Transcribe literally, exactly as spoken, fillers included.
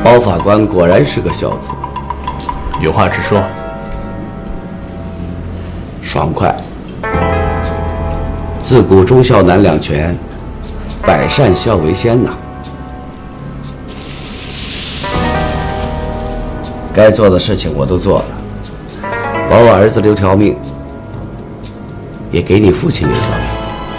包法官果然是个孝子， 有话直说。 爽快。自古忠孝难两全，百善孝为先呐。该做的事情我都做了，保我儿子留条命，也给你父亲留条命。